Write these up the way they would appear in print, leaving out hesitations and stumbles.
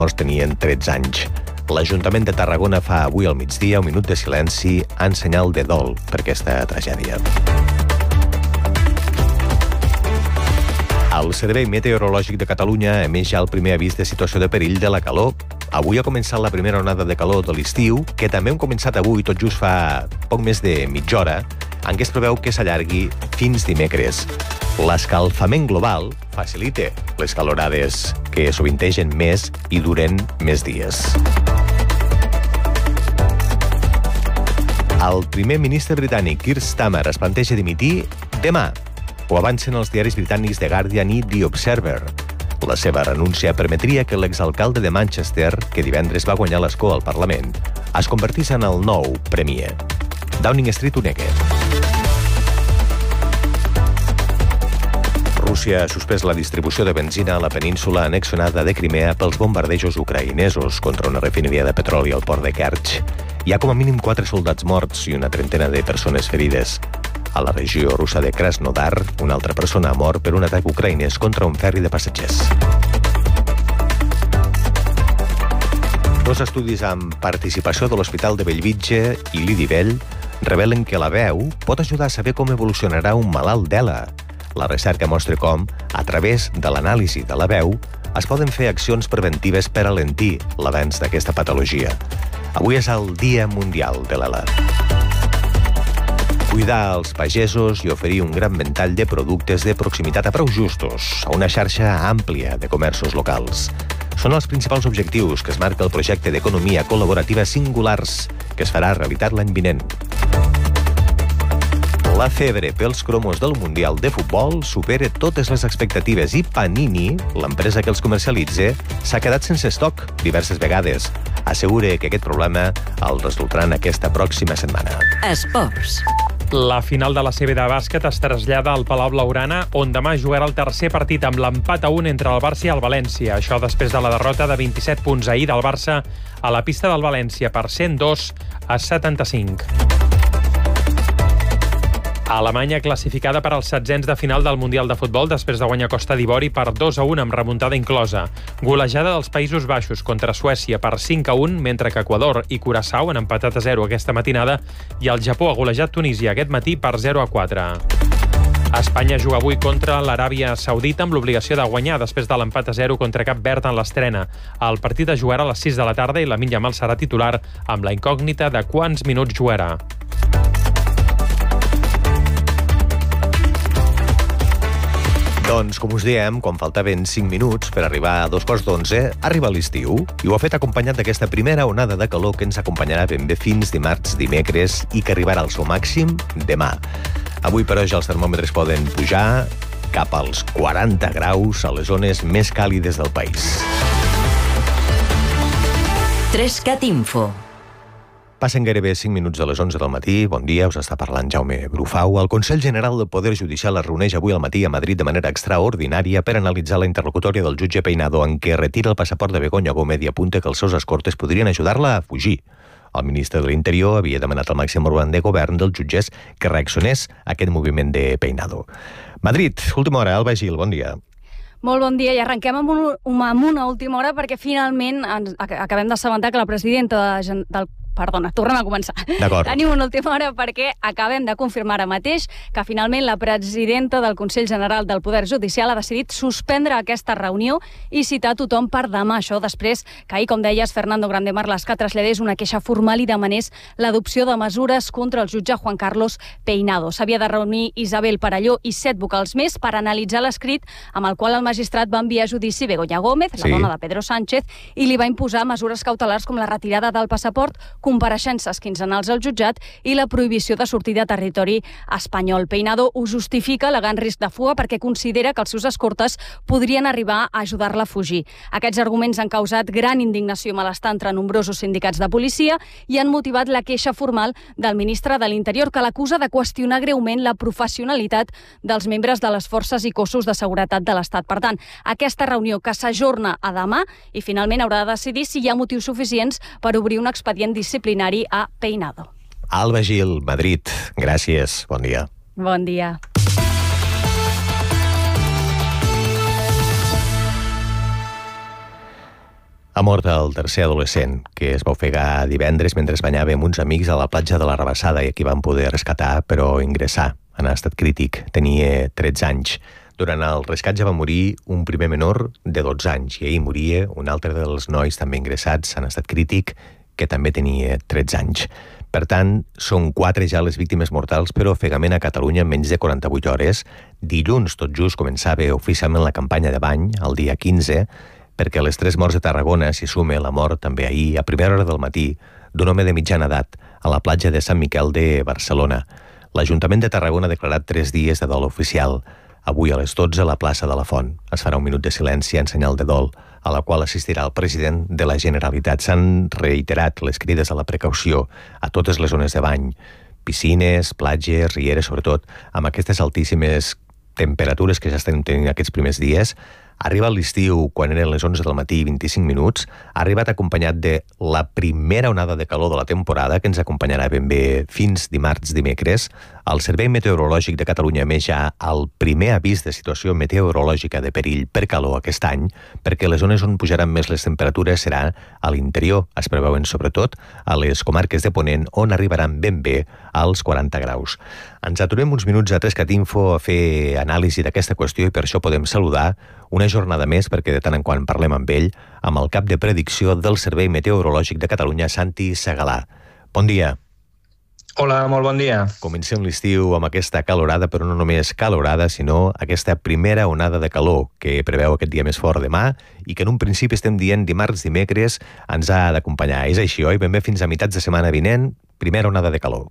morts tenien 13 anys. L'Ajuntament de Tarragona fa avui al migdia un minut de silenci en senyal de dol per aquesta tragèdia. El Servei Meteorològic de Catalunya emeix ja el primer avís de situació de perill de la calor. Avui ha començat la primera onada de calor de l'estiu, que també hem començat avui, tot just fa poc més de mitja hora, en què es preveu que s'allargui fins dimecres. L'escalfament global facilita les calorades que sovintegen més i duren més dies. El primer ministre britànic Keir Starmer es planteja dimitir demà. Ho avancen els diaris britànics The Guardian i The Observer. La seva renúncia permetria que l'exalcalde de Manchester, que divendres va guanyar l'escó al Parlament, es convertís en el nou premier. Downing Street ho nega. Rússia ha suspès la distribució de benzina a la península annexionada de Crimea pels bombardejos ucraïnesos contra una refineria de petroli al port de Kerch. Hi ha com a mínim 4 soldats morts i una trentena de persones ferides. A la regió russa de Krasnodar, una altra persona ha mort per un atac ucraïnès contra un ferri de passatgers. 2 estudis amb participació de l'Hospital de Bellvitge i l'IDIVELL revelen que la veu pot ajudar a saber com evolucionarà un malalt d'ELA. La recerca mostra com, a través de l'anàlisi de la veu, es poden fer accions preventives per alentir l'avenç d'aquesta patologia. Avui és el Dia Mundial de l'ELA. Cuidar els pagesos i oferir un gran ventall de productes de proximitat a preus justos a una xarxa àmplia de comerços locals. Són els principals objectius que es marca el projecte d'economia col·laborativa Singulars, que es farà realitat l'any vinent. La febre pels cromos del Mundial de Futbol supera totes les expectatives i Panini, l'empresa que els comercialitza, s'ha quedat sense estoc diverses vegades. Assegura que aquest problema el resoldran aquesta pròxima setmana. Esports. La final de la CB de bàsquet es trasllada al Palau Blaugrana, on demà jugarà el tercer partit amb l'empat a 1 entre el Barça i el València. Això després de la derrota de 27 punts ahir del Barça a la pista del València per 102-75. Alemanya classificada per als setzents de final del Mundial de Futbol després de guanyar Costa d'Ivori per 2-1 amb remuntada inclosa. Golejada dels Països Baixos contra Suècia per 5-1, mentre que Equador i Curaçao han empatat a 0 aquesta matinada i el Japó ha golejat Tunísia aquest matí per 0-4. Espanya juga avui contra l'Aràbia Saudita amb l'obligació de guanyar després de l'empat a 0 contra Cap Verd en l'estrena. El partit es jugarà a les 6 de la tarda i Lamine Yamal serà titular amb la incògnita de quants minuts jugarà. Doncs, com us diem, quan faltaven 5 minuts per arribar a 2:15, arriba l'estiu i ho ha fet acompanyat d'aquesta primera onada de calor que ens acompanyarà ben bé fins dimarts, dimecres i que arribarà al seu màxim demà. Avui, però, ja els termòmetres poden pujar cap als 40 graus a les zones més càlides del país. 3CAT Info. Passen gairebé 5 minuts de les 11 del matí. Bon dia, us està parlant Jaume Brufau. El Consell General del Poder Judicial es reuneix avui al matí a Madrid de manera extraordinària per analitzar la interlocutòria del jutge Peinado en què retira el passaport de Begoña Gómez i apunta que els seus escortes podrien ajudar-la a fugir. El ministre de l'Interior havia demanat al màxim òrgan de govern dels jutges que reaccionés a aquest moviment de Peinado. Madrid, última hora. Alba Gil, bon dia. Molt bon dia i arrenquem amb una última hora perquè finalment acabem d'assabentar que la presidenta del tornem a començar. D'acord. Tenim una última hora perquè acabem de confirmar ara mateix que finalment la presidenta del Consell General del Poder Judicial ha decidit suspendre aquesta reunió i citar tothom per demà. Això després que ahir, com deies, Fernando Grande-Marlaska traslladés una queixa formal i demanés l'adopció de mesures contra el jutge Juan Carlos Peinado. S'havia de reunir Isabel Parelló i 7 vocals més per analitzar l'escrit amb el qual el magistrat va enviar a judici Begoña Gómez, la dona de Pedro Sánchez, i li va imposar mesures cautelars com la retirada del passaport, compareixences quinzenals al jutjat i la prohibició de sortir de territori espanyol. Peinado ho justifica alegant risc de fuga perquè considera que els seus escortes podrien arribar a ajudar-la a fugir. Aquests arguments han causat gran indignació i malestar entre nombrosos sindicats de policia i han motivat la queixa formal del ministre de l'Interior, que l'acusa de qüestionar greument la professionalitat dels membres de les forces i cossos de seguretat de l'Estat. Per tant, aquesta reunió que s'ajorna a demà i finalment haurà de decidir si hi ha motius suficients per obrir un expedient disciplinari a Peinado. Alba Gil, Madrid. Gràcies. Bon dia. Bon dia. Ha mort el tercer adolescent, que es va ofegar divendres mentre es banyava amb uns amics a la platja de la Rabassada i a qui van poder rescatar, però ingressar en estat crític. Tenia 13 anys. Durant el rescat ja va morir un primer menor de 12 anys i ahir moria un altre dels nois també ingressats en estat crític que també tenia 13 anys. Per tant, són 4 ja les víctimes mortals per ofegament a Catalunya en menys de 48 hores. Dilluns, tot just, començava oficialment la campanya de bany, el dia 15, perquè a les 3 morts de Tarragona s'hi sume la mort també ahir, a primera hora del matí, d'un home de mitjana edat a la platja de Sant Miquel de Barcelona. L'Ajuntament de Tarragona ha declarat 3 dies de dol oficial. Avui a les 12 a la plaça de la Font es farà un minut de silenci en senyal de dol, a la qual assistirà el president de la Generalitat. S'han reiterat les crides a la precaució a totes les zones de bany, piscines, platges, rieres, sobretot, amb aquestes altíssimes temperatures que ja estem tenint aquests primers dies. Ha arribat l'estiu quan eren les 11 del matí i 25 minuts, ha arribat acompanyat de la primera onada de calor de la temporada, que ens acompanyarà ben bé fins dimarts, dimecres. El Servei Meteorològic de Catalunya emet ja el primer avís de situació meteorològica de perill per calor aquest any, perquè les zones on pujaran més les temperatures serà a l'interior. Es preveuen sobretot a les comarques de Ponent, on arribaran ben bé als 40 graus. Ens aturem uns minuts a 3cat Info a fer anàlisi d'aquesta qüestió i per això podem saludar una jornada més, perquè de tant en quant parlem amb ell, amb el cap de predicció del Servei Meteorològic de Catalunya, Santi Segalà. Bon dia. Hola, molt bon dia. Comencem l'estiu amb aquesta calorada, però no només calorada, sinó aquesta primera onada de calor que preveu aquest dia més fort demà i que en un principi estem dient dimarts, dimecres, ens ha d'acompanyar. És així, oi? Ben bé fins a meitats de setmana vinent, primera onada de calor.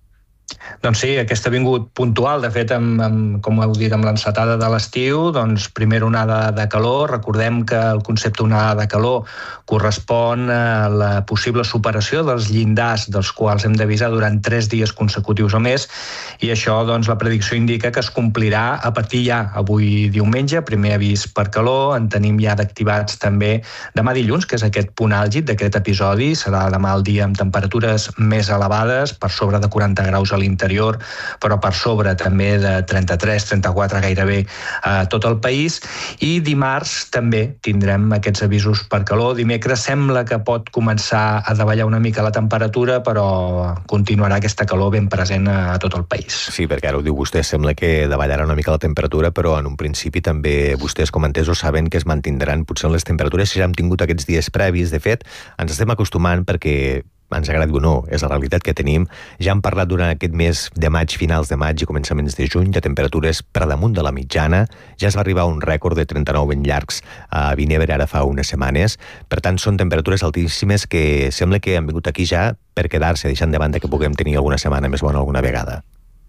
Doncs sí, aquesta ha vingut puntual. De fet, com heu dit, amb l'encetada de l'estiu, doncs primera onada de calor. Recordem que el concepte onada de calor correspon a la possible superació dels llindars dels quals hem d'avisar durant 3 dies consecutius o més, i això, doncs, la predicció indica que es complirà a partir ja avui diumenge, primer avís per calor. En tenim ja d'activats també demà dilluns, que és aquest punt àlgid d'aquest episodi. Serà demà el dia amb temperatures més elevades, per sobre de 40 graus a l'interior, però per sobre també de 33, 34 gairebé a tot el país. I dimarts també tindrem aquests avisos per calor. Dimecres sembla que pot començar a davallar una mica la temperatura, però continuarà aquesta calor ben present a tot el país. Sí, perquè ara ho diu vostè, sembla que davallarà una mica la temperatura, però en un principi també vostès com a entesos saben que es mantindran potser les temperatures que ja hem tingut aquests dies previs. De fet, ens estem acostumant perquè ens agradi o no, és la realitat que tenim. Ja hem parlat durant aquest mes de maig, finals de maig i començaments de juny, de temperatures per damunt de la mitjana. Ja es va arribar a un rècord de 39 ben llargs a Vinebre ara fa unes setmanes. Per tant, són temperatures altíssimes que sembla que han vingut aquí ja per quedar-se, deixant de banda que puguem tenir alguna setmana més bona alguna vegada.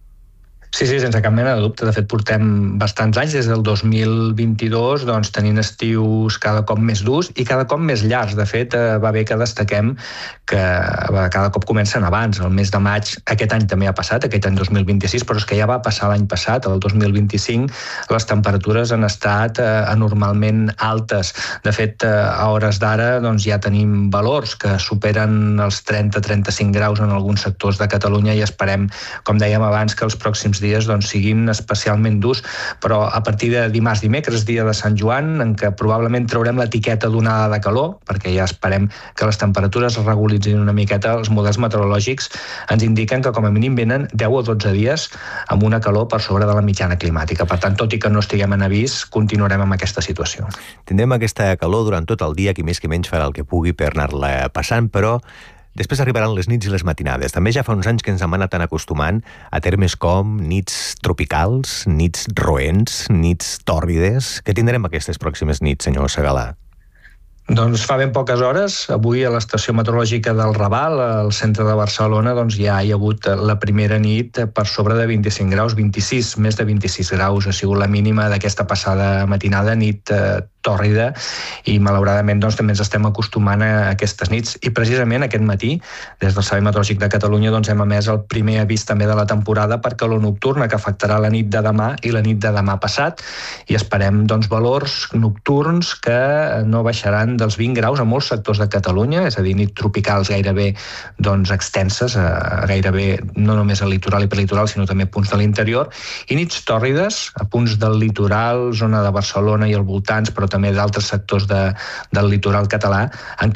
Sí, sense cap mena de dubte. De fet, portem bastants anys, des del 2022, doncs, tenint estius cada cop més durs i cada cop més llargs. De fet, va bé que destaquem que cada cop comencen abans. El mes de maig, aquest any també ha passat, aquest any 2026, però és que ja va passar l'any passat, el 2025, les temperatures han estat anormalment altes. De fet, a hores d'ara doncs, ja tenim valors que superen els 30-35 graus en alguns sectors de Catalunya i esperem, com dèiem abans, que els pròxims dies doncs, siguin especialment durs, però a partir de dimarts, dimecres, dia de Sant Joan, en què probablement traurem l'etiqueta d'onada de calor, perquè ja esperem que les temperatures es regularitzin una miqueta. Els models meteorològics ens indiquen que com a mínim venen 10 o 12 dies amb una calor per sobre de la mitjana climàtica. Per tant, tot i que no estiguem en avís, continuarem amb aquesta situació. Tindrem aquesta calor durant tot el dia, qui més qui menys farà el que pugui per anar-la passant, però després arribaran les nits i les matinades. També ja fa uns anys que ens hem anat acostumant a termes com nits tropicals, nits roents, nits tòrrides. Què tindrem aquestes pròximes nits, senyor Segalà? Doncs fa ben poques hores, avui a l'estació meteorològica del Raval, al centre de Barcelona, doncs ja hi ha hagut la primera nit per sobre de 25 graus, 26, més de 26 graus ha sigut la mínima d'aquesta passada matinada, nit tòrrida, i malauradament doncs, també ens estem acostumant a aquestes nits. I precisament aquest matí, des del Servei Meteorològic de Catalunya, doncs, hem emès el primer avís també de la temporada per calor nocturna, que afectarà la nit de demà i la nit de demà passat, i esperem doncs, valors nocturns que no baixaran dels 20 graus a molts sectors de Catalunya, és a dir, nit tropicals gairebé doncs, extenses, gairebé no només al litoral i prelitoral, sinó també a punts de l'interior, i nits tòrrides a punts del litoral, zona de Barcelona i al voltants, però però també d'altres sectors del litoral català,